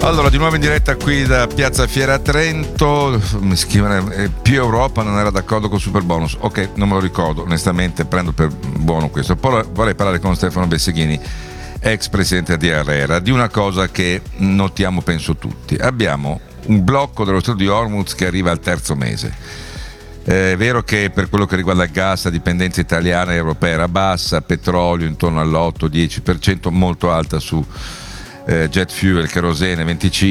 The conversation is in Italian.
Allora, di nuovo in diretta qui da Piazza Fiera Trento. Mi scrivono più Europa non era d'accordo col super bonus. Ok, non me lo ricordo, onestamente prendo per buono questo. Poi vorrei parlare con Stefano Besseghini, ex presidente di ARERA, di una cosa che notiamo penso tutti. Abbiamo un blocco dello Stretto di Hormuz che arriva al terzo mese. È vero che per quello che riguarda il gas la dipendenza italiana e europea era bassa, petrolio intorno all'8-10%, molto alta su jet fuel, kerosene 25%,